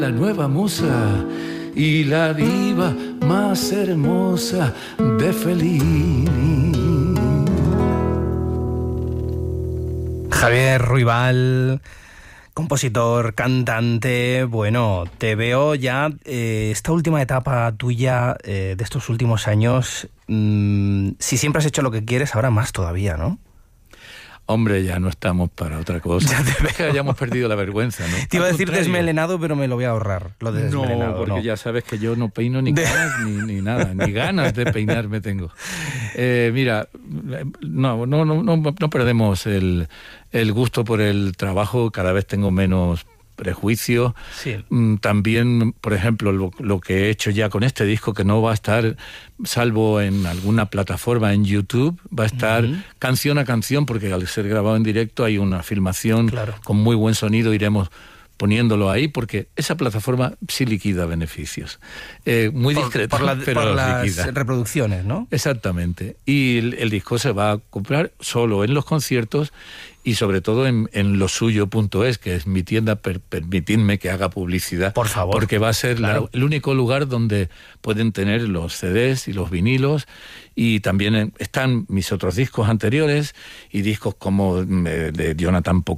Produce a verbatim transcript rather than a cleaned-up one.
La nueva musa y la diva más hermosa de Fellini. Javier Ruibal, compositor, cantante. Bueno, te veo ya eh, esta última etapa tuya eh, de estos últimos años. Mmm, si siempre has hecho lo que quieres, ahora más todavía, ¿no? Hombre, ya no estamos para otra cosa. Ya te veo. Que hayamos perdido la vergüenza, ¿no? Te iba Al a decir contrario. desmelenado, pero me lo voy a ahorrar. Lo de desmelenado, no, porque no. ya sabes que yo no peino ni caras ni, ni nada, ni ganas de peinarme tengo. Eh, mira, no, no, no, no, no perdemos el, el gusto por el trabajo, cada vez tengo menos prejuicio. Sí. También, por ejemplo, lo, lo que he hecho ya con este disco, que no va a estar, salvo en alguna plataforma en YouTube, va a estar uh-huh. canción a canción, porque al ser grabado en directo hay una filmación claro. con muy buen sonido, iremos poniéndolo ahí, porque esa plataforma sí liquida beneficios. Eh, muy por, discreta, por la, pero por los liquida. Las reproducciones, ¿no? Exactamente. Y el, el disco se va a comprar solo en los conciertos y sobre todo en, en losuyo punto es, que es mi tienda, per, permitidme que haga publicidad. Por favor. Porque va a ser claro. la, el único lugar donde pueden tener los C Ds y los vinilos, y también están mis otros discos anteriores y discos como de, de Jonathan Pocock,